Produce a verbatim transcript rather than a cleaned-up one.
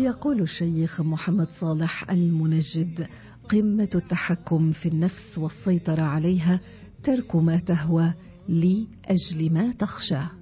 يقول الشيخ محمد صالح المنجد: قمة التحكم في النفس والسيطرة عليها ترك ما تهوى لأجل ما تخشى.